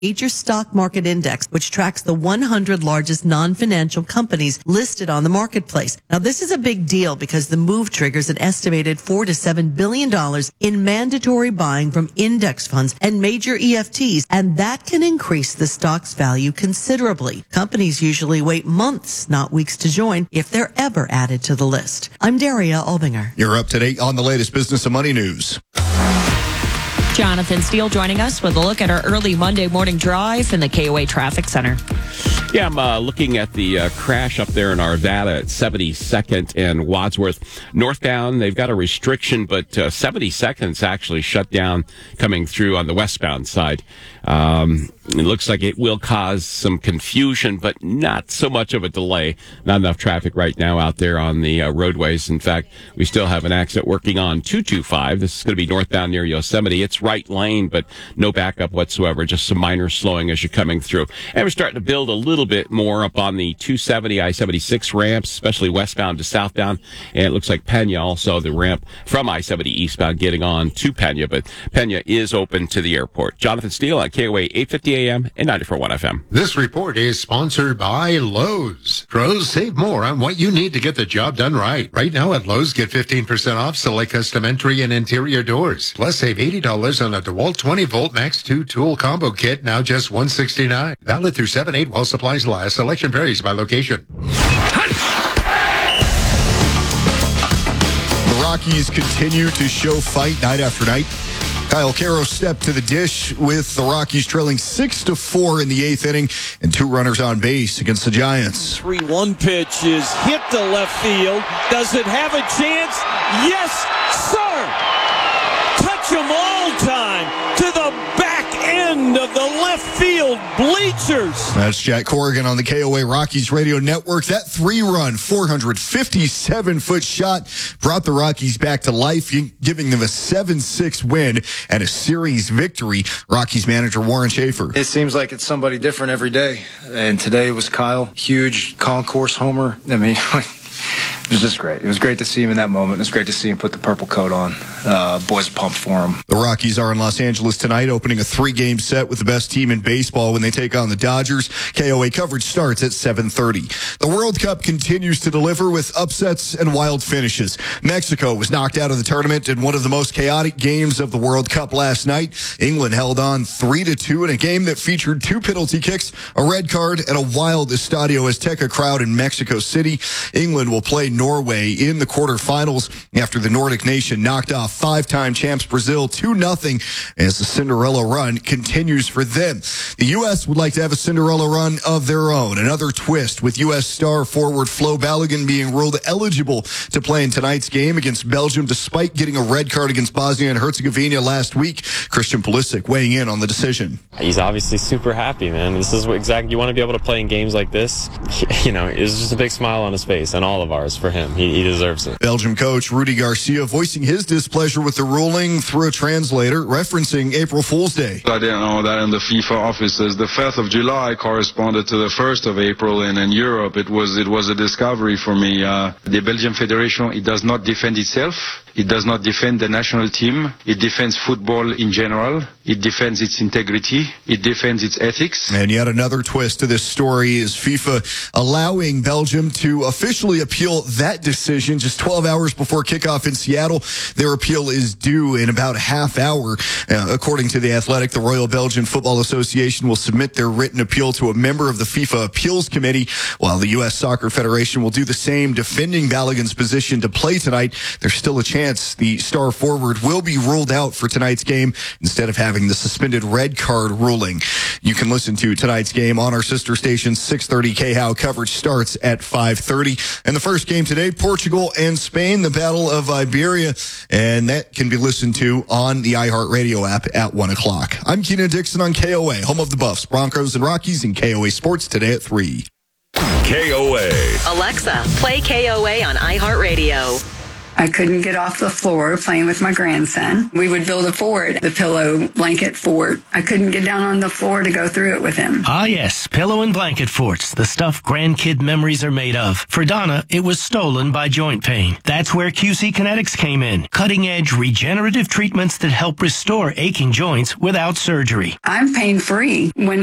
major stock market index, which tracks the 100 largest non-financial companies listed on the marketplace. Now, this is a big deal because the move triggers an estimated $4 to $7 billion in mandatory buying from index funds and major EFTs, and that can increase the stock's value considerably. Companies usually wait months, not weeks, to join if they're ever added to the list. I'm Daria Albinger. You're up to date on the latest business and money news. Jonathan Steele joining us with a look at our early Monday morning drive in the KOA Traffic Center. Yeah, I'm looking at the crash up there in Arvada at 72nd and Wadsworth. Northbound, they've got a restriction, but 72nd's actually shut down coming through on the westbound side. It looks like it will cause some confusion, but not so much of a delay. Not enough traffic right now out there on the roadways. In fact, we still have an accident working on 225. This is going to be northbound near Yosemite. It's right lane, but no backup whatsoever. Just some minor slowing as you're coming through. And we're starting to build a little bit more up on the 270 I-76 ramps, especially westbound to southbound. And it looks like Pena also, the ramp from I-70 eastbound getting on to Pena, but Pena is open to the airport. Jonathan Steele at KOA 850 AM and 94.1 FM. This report is sponsored by Lowe's. Pros, save more on what you need to get the job done right. Right now at Lowe's, get 15% off select custom entry and interior doors. Plus, save $80 on a DeWalt 20-volt Max 2 tool combo kit, now just $169. Valid through 7/8 while supplies last. Selection varies by location. The Rockies continue to show fight night after night. Kyle Caro stepped to the dish with the Rockies trailing 6-4 in the eighth inning and 2 runners on base against the Giants. 3-1 pitch is hit to left field. Does it have a chance? Yes, sir! Touch 'em all time to the back end of the left field bleachers. That's Jack Corrigan on the KOA Rockies radio network. That 3-run, 457-foot shot brought the Rockies back to life, giving them a 7-6 win and a series victory. Rockies manager Warren Schaefer. It seems like it's somebody different every day, and today it was Kyle. Huge concourse homer. I mean, it was just great. It was great to see him in that moment. It was great to see him put the purple coat on. Boys pumped for him. The Rockies are in Los Angeles tonight, opening a 3-game set with the best team in baseball when they take on the Dodgers. KOA coverage starts at 7:30. The World Cup continues to deliver with upsets and wild finishes. Mexico was knocked out of the tournament in one of the most chaotic games of the World Cup last night. England held on 3-2 in a game that featured 2 penalty kicks, a red card, and a wild Estadio Azteca crowd in Mexico City. England will play Norway in the quarterfinals after the Nordic nation knocked off 5-time champs Brazil 2-0 as the Cinderella run continues for them. The U.S. would like to have a Cinderella run of their own. Another twist with U.S. star forward Flo Balogun being ruled eligible to play in tonight's game against Belgium despite getting a red card against Bosnia and Herzegovina last week. Christian Pulisic weighing in on the decision. He's obviously super happy, man. This is what exactly you want to be able to play in games like this. You know, it's just a big smile on his face and all of ours for him. He deserves it. Belgium coach Rudy Garcia voicing his displeasure with the ruling through a translator, referencing April Fool's Day. I didn't know that in the FIFA offices. The 5th of July corresponded to the 1st of April, and in Europe it was a discovery for me. The Belgian Federation, it does not defend itself. It does not defend the national team. It defends football in general. It defends its integrity. It defends its ethics. And yet another twist to this story is FIFA allowing Belgium to officially appeal that decision just 12 hours before kickoff in Seattle. Their appeal is due in about a half hour. According to The Athletic, the Royal Belgian Football Association will submit their written appeal to a member of the FIFA Appeals Committee, while the U.S. Soccer Federation will do the same, defending Balogun's position to play tonight. There's still a chance the star forward will be ruled out for tonight's game instead of having the suspended red card ruling. You can listen to tonight's game on our sister station, 630 KHOW. Coverage starts at 5:30. And the first game today, Portugal and Spain, the Battle of Iberia. And that can be listened to on the iHeartRadio app at 1 o'clock. I'm Keenan Dixon on KOA, home of the Buffs, Broncos, and Rockies, and KOA Sports today at 3. KOA. Alexa, play KOA on iHeartRadio. I couldn't get off the floor playing with my grandson. We would build a fort, the pillow blanket fort. I couldn't get down on the floor to go through it with him. Ah, yes, pillow and blanket forts, the stuff grandkid memories are made of. For Donna, it was stolen by joint pain. That's where QC Kinetics came in. Cutting-edge regenerative treatments that help restore aching joints without surgery. I'm pain-free when